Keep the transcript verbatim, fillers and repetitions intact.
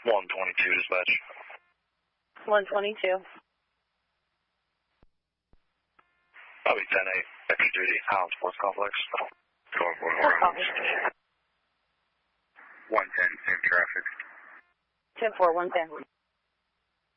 one twenty-two, dispatch. one twenty-two. Probably ten eight, extra duty, Highland Sports Complex. Going for one. one ten, same traffic. ten four, one ten.